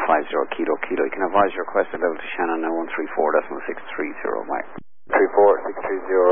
Kilo Kilo. You can advise your request level to Shannon now 134.630, Mike. 34630.